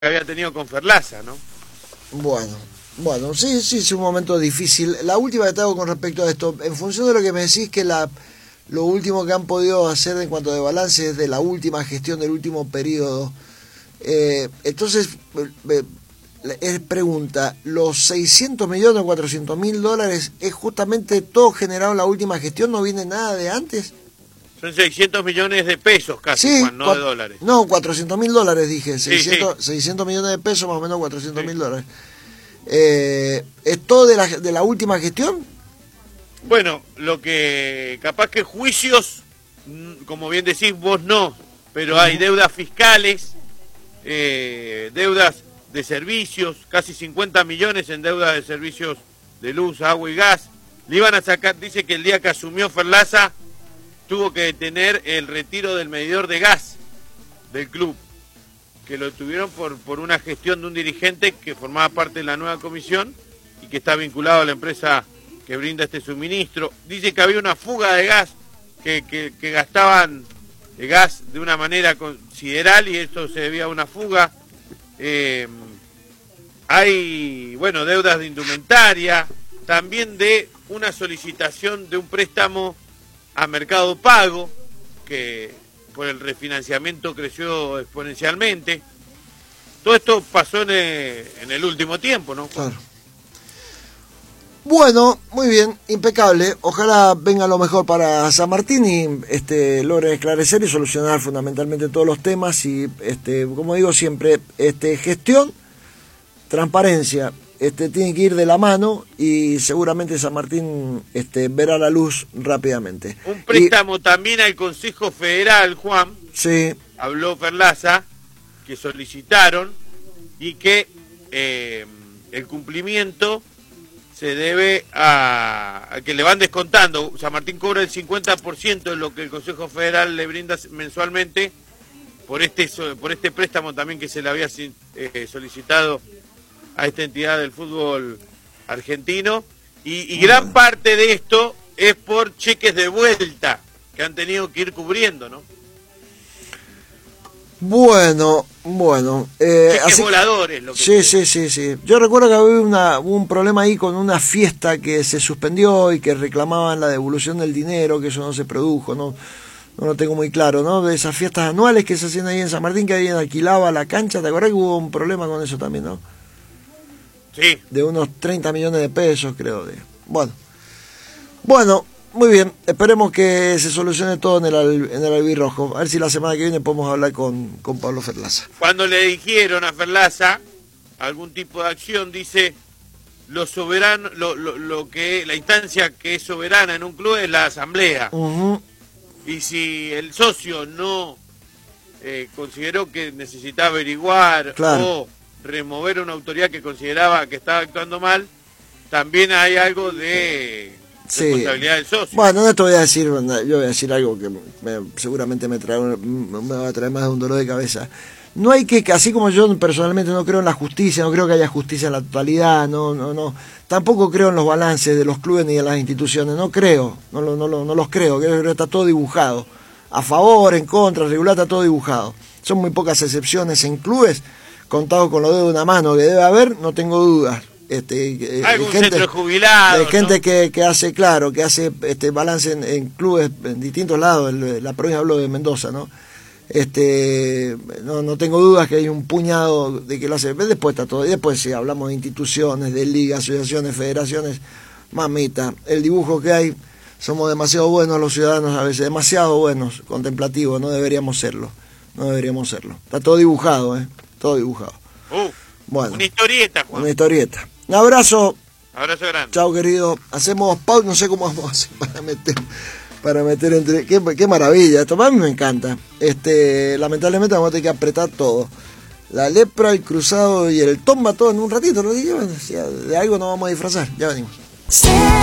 que había tenido con Ferlaza, ¿no? Bueno, sí, es un momento difícil. La última que te hago con respecto a esto, en función de lo que me decís que lo último que han podido hacer en cuanto de balance es de la última gestión del último periodo, entonces, pregunta, ¿los 600 millones o 400 mil dólares es justamente todo generado en la última gestión? ¿No viene nada de antes? Son 600 millones de pesos casi, Sí, Juan, no de dólares. No, 400 mil dólares dije, Sí, 600 millones de pesos, más o menos 400 mil dólares. ¿Es todo de la última gestión? Bueno, lo que capaz que juicios, como bien decís vos no, pero hay deudas fiscales, deudas de servicios, casi 50 millones en deudas de servicios de luz, agua y gas. Le iban a sacar, dice que el día que asumió Ferlaza tuvo que detener el retiro del medidor de gas del club, que lo tuvieron por una gestión de un dirigente que formaba parte de la nueva comisión y que está vinculado a la empresa que brinda este suministro. Dice que había una fuga de gas, que gastaban gas de una manera considerable y esto se debía a una fuga. Hay, bueno, deudas de indumentaria, también de una solicitación de un préstamo a Mercado Pago, que por el refinanciamiento creció exponencialmente. Todo esto pasó en el último tiempo, ¿no? Claro. Bueno, muy bien, impecable. Ojalá venga lo mejor para San Martín y logren esclarecer y solucionar fundamentalmente todos los temas y como digo siempre, gestión, transparencia, tiene que ir de la mano y seguramente San Martín verá la luz rápidamente. Un préstamo también al Consejo Federal, Juan. Sí. Habló Ferlaza, que solicitaron y que el cumplimiento se debe a que le van descontando. San Martín cobra el 50% de lo que el Consejo Federal le brinda mensualmente por este préstamo también que se le había solicitado a esta entidad del fútbol argentino. Y gran parte de esto es por cheques de vuelta que han tenido que ir cubriendo, ¿no? Bueno. Cheques voladores, lo que Sí. Yo recuerdo que había un problema ahí con una fiesta que se suspendió y que reclamaban la devolución del dinero, que eso no se produjo, no lo tengo muy claro, ¿no? De esas fiestas anuales que se hacían ahí en San Martín, que alguien alquilaba la cancha, ¿te acuerdas que hubo un problema con eso también, no? Sí. De unos 30 millones de pesos, creo. Bueno, muy bien. Esperemos que se solucione todo en el albirrojo. A ver si la semana que viene podemos hablar con Pablo Ferlaza. Cuando le dijeron a Ferlaza algún tipo de acción, dice, lo soberano, la instancia que es soberana en un club es la asamblea. Uh-huh. Y si el socio no consideró que necesitaba averiguar o remover una autoridad que consideraba que estaba actuando mal, también hay algo de responsabilidad del socio. Bueno, esto yo voy a decir algo que seguramente me va a traer más de un dolor de cabeza. No hay que, así como yo personalmente no creo en la justicia, no creo que haya justicia en la totalidad, no, tampoco creo en los balances de los clubes ni de las instituciones, no los creo, creo que está todo dibujado, a favor, en contra, regular, está todo dibujado. Son muy pocas excepciones en clubes, contado con los dedos de una mano que debe haber, no tengo dudas. Algún centro jubilado, gente, ¿no? que hace balance en clubes en distintos lados. La provincia habló de Mendoza, ¿no? No tengo dudas que hay un puñado de que lo hace. Después está todo. Y después si hablamos de instituciones, de ligas, asociaciones, federaciones, mamita, el dibujo que hay, somos demasiado buenos los ciudadanos a veces, demasiado buenos, contemplativos, no deberíamos serlo. Está todo dibujado, todo dibujado. Bueno, una historieta, Juan. Una historieta. Un abrazo. Abrazo grande. Chao, querido. Hacemos pausa, no sé cómo vamos a hacer para meter entre... Qué maravilla, esto a mí me encanta. Lamentablemente vamos a tener que apretar todo. La lepra, el cruzado y el tomba todo en un ratito. De algo nos vamos a disfrazar. Ya venimos.